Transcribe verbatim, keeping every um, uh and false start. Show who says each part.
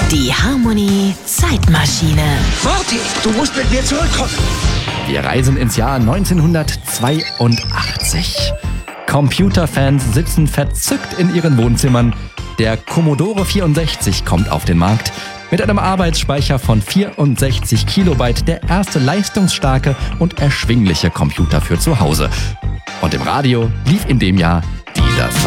Speaker 1: Die Harmony Zeitmaschine.
Speaker 2: Morty, du musst mit mir zurückkommen.
Speaker 3: Wir reisen ins Jahr neunzehnhundertzweiundachtzig. Computerfans sitzen verzückt in ihren Wohnzimmern. Der Commodore vierundsechzig kommt auf den Markt. Mit einem Arbeitsspeicher von vierundsechzig Kilobyte der erste leistungsstarke und erschwingliche Computer für zu Hause. Und im Radio lief in dem Jahr dieser Song.